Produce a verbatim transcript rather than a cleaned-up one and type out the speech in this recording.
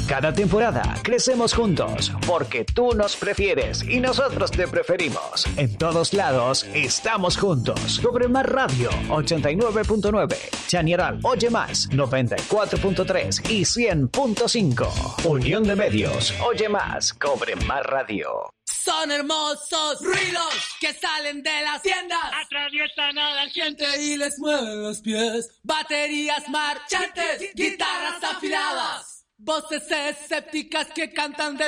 Cada temporada crecemos juntos porque tú nos prefieres y nosotros te preferimos. En todos lados estamos juntos. Cobre Más Radio ochenta y nueve punto nueve, Chañaral Oye Más noventa y cuatro punto tres y cien punto cinco. Unión de Medios. Oye Más. Cobre Más Radio. Son hermosos ruidos que salen de las tiendas, atraviesan a la gente y les mueven los pies. Baterías marchantes, guitarras afiladas, voces escépticas que cantan de